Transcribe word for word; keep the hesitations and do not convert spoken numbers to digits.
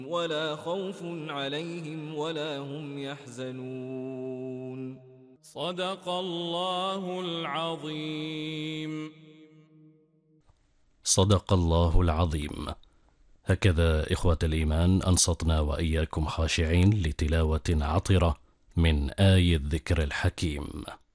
ولا خوف عليهم ولا هم يحزنون. صدق الله العظيم. صدق الله العظيم. هكذا إخوة الإيمان أنصتنا وإياكم خاشعين لتلاوة عطرة من آي الذكر الحكيم.